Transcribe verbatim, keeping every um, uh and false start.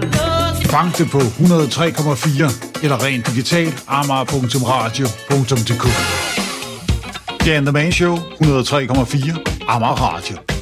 Fang det på et hundrede og tre komma fire eller rent digitalt amager punktum radio punktum d k. Dan The Man Show, et hundrede og tre komma fire Amager Radio.